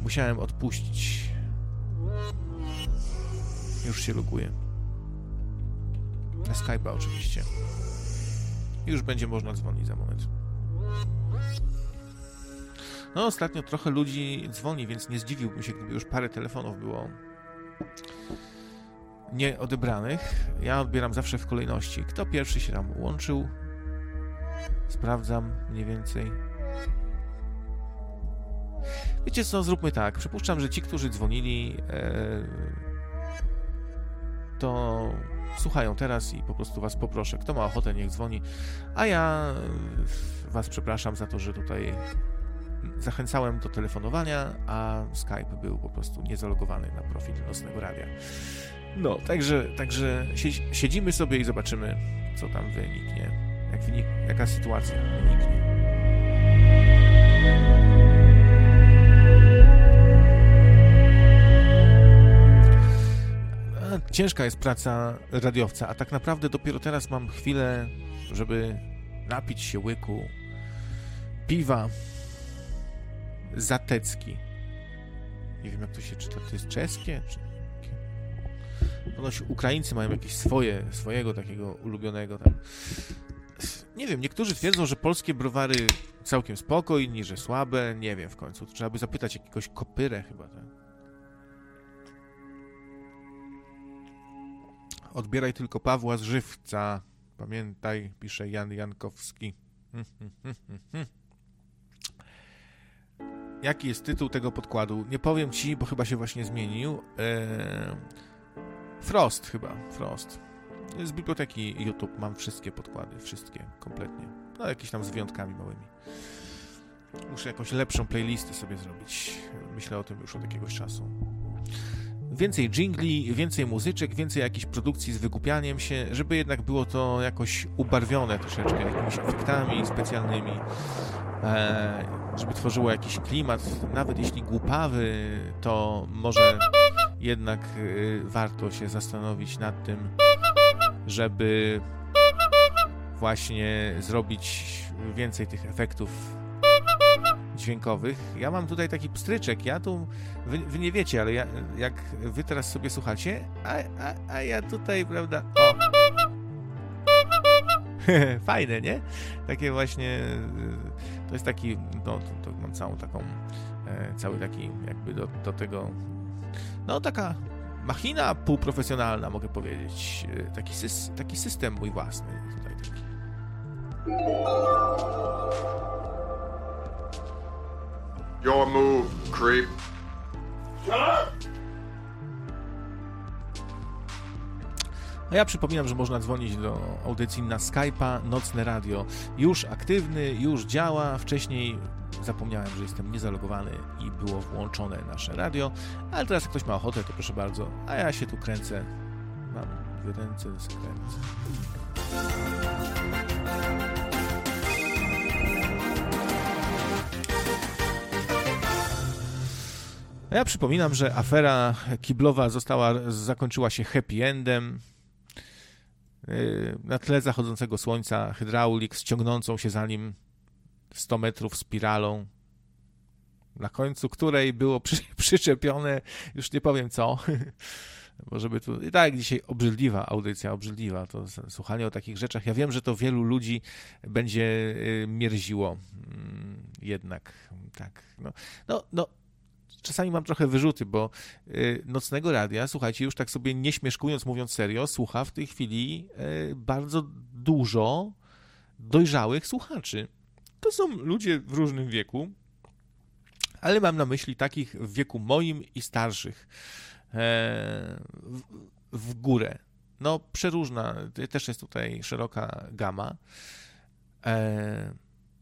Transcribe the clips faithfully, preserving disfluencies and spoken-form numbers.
Musiałem odpuścić. Już się loguję. Na Skype'a oczywiście. Już będzie można dzwonić za moment. No ostatnio trochę ludzi dzwoni, więc nie zdziwiłbym się, gdyby już parę telefonów było nieodebranych. Ja odbieram zawsze w kolejności. Kto pierwszy się tam łączył? Sprawdzam mniej więcej. Wiecie co, zróbmy tak. Przypuszczam, że ci, którzy dzwonili, e, to słuchają teraz i po prostu was poproszę. Kto ma ochotę, niech dzwoni. A ja was przepraszam za to, że tutaj zachęcałem do telefonowania, a Skype był po prostu niezalogowany na profil Nocnego Radia. No, także, także siedzimy sobie i zobaczymy, co tam wyniknie. Jak wynik, jaka sytuacja wyniknie. Ciężka jest praca radiowca, a tak naprawdę dopiero teraz mam chwilę, żeby napić się łyku piwa Zatecki. Nie wiem, jak to się czyta. To jest czeskie? Czy... Ponoć Ukraińcy mają jakieś swoje, swojego takiego ulubionego tam. Nie wiem, niektórzy twierdzą, że polskie browary całkiem spoko, inni, że słabe. Nie wiem w końcu. Trzeba by zapytać jakiegoś kopyrę chyba, tak? Odbieraj tylko Pawła z Żywca. Pamiętaj, pisze Jan Jankowski. Jaki jest tytuł tego podkładu? Nie powiem ci, bo chyba się właśnie zmienił. Eee... Frost chyba. Frost. Z biblioteki YouTube mam wszystkie podkłady. Wszystkie. Kompletnie. No jakieś tam z wyjątkami małymi. Muszę jakąś lepszą playlistę sobie zrobić. Myślę o tym już od jakiegoś czasu. Więcej dżingli, więcej muzyczek, więcej jakichś produkcji z wygłupianiem się, żeby jednak było to jakoś ubarwione troszeczkę jakimiś efektami specjalnymi, e, żeby tworzyło jakiś klimat, nawet jeśli głupawy, to może jednak e, warto się zastanowić nad tym, żeby właśnie zrobić więcej tych efektów dźwiękowych. Ja mam tutaj taki pstryczek, ja tu, wy, wy nie wiecie, ale ja, jak wy teraz sobie słuchacie, a, a, a ja tutaj, prawda, o. Fajne, nie? Takie właśnie, to jest taki, no, to, to mam całą taką, e, cały taki jakby do, do tego, no taka machina półprofesjonalna, mogę powiedzieć, taki, sys, taki system mój własny tutaj taki. Your move, creep. Shut up! A ja przypominam, że można dzwonić do audycji na Skype'a Nocne Radio. Już aktywny, już działa. Wcześniej zapomniałem, że jestem niezalogowany i było włączone nasze radio. Ale teraz jak ktoś ma ochotę, to proszę bardzo. A ja się tu kręcę. Mam dwie ręce, skręcę. Ja przypominam, że afera kiblowa została, zakończyła się happy endem. Na tle zachodzącego słońca hydraulik z ciągnącą się za nim sto metrów spiralą, na końcu której było przy, przyczepione, już nie powiem co, bo żeby tu, i tak dzisiaj obrzydliwa audycja, obrzydliwa, to słuchanie o takich rzeczach. Ja wiem, że to wielu ludzi będzie mierziło jednak, tak, no, no, no. Czasami mam trochę wyrzuty, bo y, Nocnego Radia, słuchajcie, już tak sobie nie śmieszkując, mówiąc serio, słucha w tej chwili y, bardzo dużo dojrzałych słuchaczy. To są ludzie w różnym wieku, ale mam na myśli takich w wieku moim i starszych. E, w, w górę. No, przeróżna, też jest tutaj szeroka gama. E,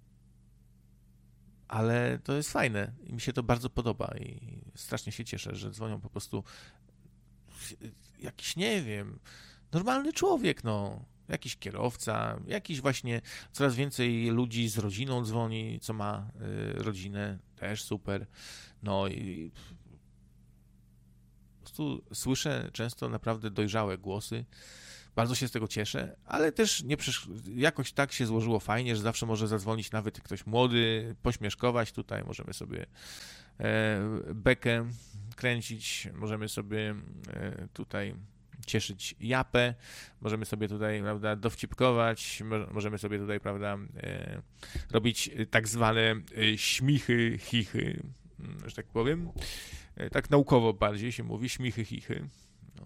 Ale to jest fajne i mi się to bardzo podoba i strasznie się cieszę, że dzwonią po prostu jakiś, nie wiem, normalny człowiek, no, jakiś kierowca, jakiś właśnie, coraz więcej ludzi z rodziną dzwoni, co ma y, rodzinę, też super, no i po prostu słyszę często naprawdę dojrzałe głosy, Bardzo się z tego cieszę, ale też nie przysz... jakoś tak się złożyło fajnie, że zawsze może zadzwonić nawet ktoś młody, pośmieszkować tutaj, możemy sobie e, bekę kręcić, możemy sobie e, tutaj cieszyć japę, możemy sobie tutaj, prawda, dowcipkować, możemy sobie tutaj, prawda, e, robić tak zwane e, śmichy, chichy, że tak powiem. E, tak naukowo bardziej się mówi, śmichy, chichy. No.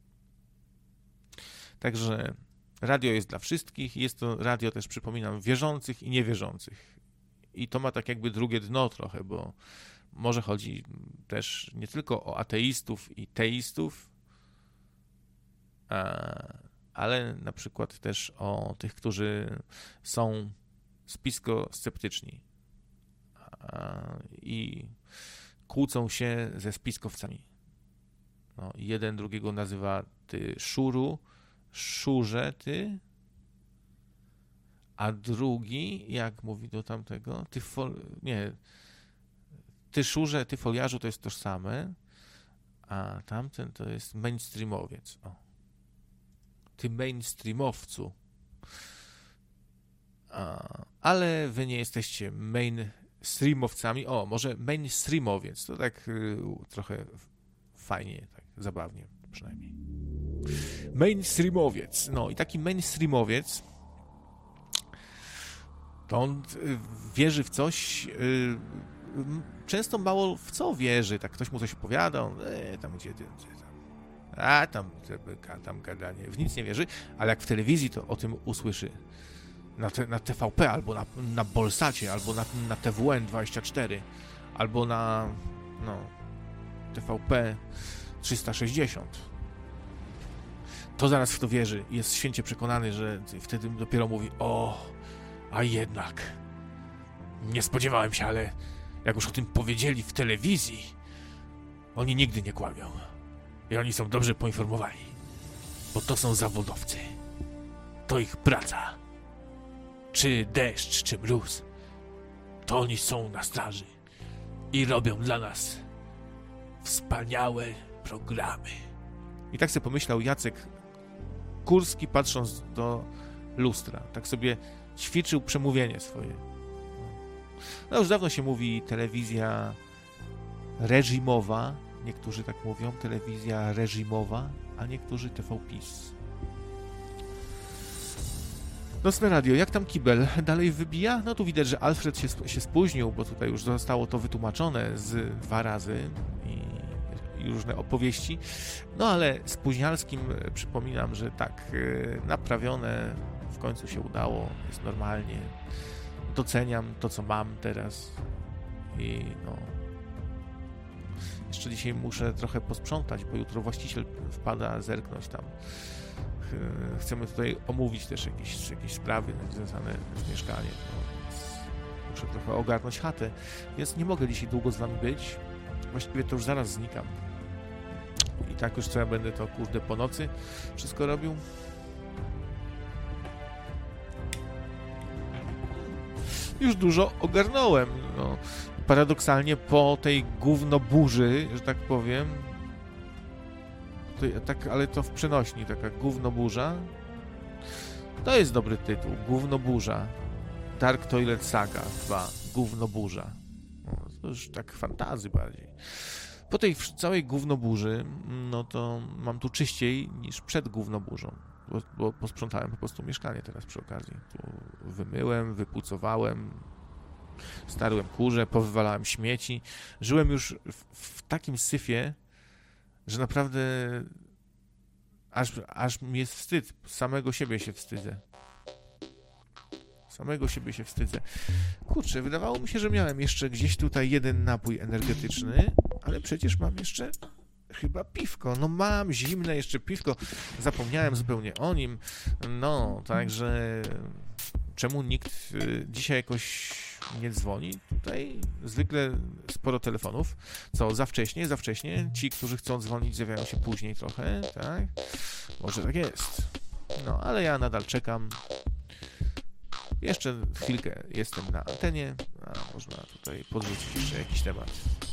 Także radio jest dla wszystkich, jest to radio też, przypominam, wierzących i niewierzących. I to ma tak jakby drugie dno trochę, bo może chodzi też nie tylko o ateistów i teistów, ale na przykład też o tych, którzy są spiskosceptyczni i kłócą się ze spiskowcami. No, jeden drugiego nazywa ty szuru, szurze ty, a drugi, jak mówi do tamtego, ty fol... nie, ty szurze, ty foliarzu to jest tożsame, a tamten to jest mainstreamowiec. O. Ty mainstreamowcu. A, ale wy nie jesteście mainstreamowcami. O, może mainstreamowiec. To tak y, trochę fajnie, tak zabawnie przynajmniej. Mainstreamowiec. No i taki mainstreamowiec to on y, wierzy w coś, y, często mało w co wierzy. Tak ktoś mu coś opowiada, on, e, tam gdzie ty, gdzie tam. A tam, tam gadanie, w nic nie wierzy, ale jak w telewizji to o tym usłyszy na, te, na T V P, albo na, na Polsacie, albo na, na T W N dwadzieścia cztery, albo na no, T V P trzysta sześćdziesiąt, to zaraz w to wierzy i jest święcie przekonany, że wtedy dopiero mówi, o, a jednak nie spodziewałem się, ale jak już o tym powiedzieli w telewizji, oni nigdy nie kłamią. I oni są dobrze poinformowani, bo to są zawodowcy. To ich praca. Czy deszcz, czy mróz, to oni są na straży i robią dla nas wspaniałe programy. I tak sobie pomyślał Jacek Kurski, patrząc do lustra. Tak sobie ćwiczył przemówienie swoje. No już dawno się mówi telewizja reżimowa, niektórzy tak mówią, telewizja reżimowa, a niektórzy T V PiS. Nocne radio, jak tam kibel? Dalej wybija? No tu widać, że Alfred się, się spóźnił, bo tutaj już zostało to wytłumaczone z dwa razy i, i różne opowieści. No ale spóźnialskim przypominam, że tak, naprawione w końcu się udało, jest normalnie. Doceniam to, co mam teraz i no... Jeszcze dzisiaj muszę trochę posprzątać, bo jutro właściciel wpada zerknąć tam. Chcemy tutaj omówić też jakieś, jakieś sprawy związane z mieszkaniem. No, muszę trochę ogarnąć chatę, więc nie mogę dzisiaj długo z wami być. Właściwie to już zaraz znikam. I tak już co ja będę to, kurde, po nocy wszystko robił. Już dużo ogarnąłem, no. Paradoksalnie po tej gównoburzy, że tak powiem, to, tak, ale to w przenośni, taka gównoburza, to jest dobry tytuł, Gównoburza, Dark Toilet Saga dwa, Gównoburza, no, to już tak fantazy bardziej. Po tej całej gównoburzy, no to mam tu czyściej niż przed gównoburzą, bo, bo posprzątałem po prostu mieszkanie teraz przy okazji, tu wymyłem, wypucowałem, starłem kurze, powywalałem śmieci. Żyłem już w, w takim syfie, że naprawdę aż, aż mi jest wstyd. Samego siebie się wstydzę. Samego siebie się wstydzę. Kurczę, wydawało mi się, że miałem jeszcze gdzieś tutaj jeden napój energetyczny, ale przecież mam jeszcze chyba piwko. No mam zimne jeszcze piwko. Zapomniałem zupełnie o nim. No, także czemu nikt dzisiaj jakoś nie dzwoni? Tutaj zwykle sporo telefonów. Co, za wcześnie? Za wcześnie? Ci, którzy chcą dzwonić, zjawiają się później trochę, tak? Może tak jest. No, ale ja nadal czekam. Jeszcze chwilkę jestem na antenie, a można tutaj podrzucić jeszcze jakiś temat.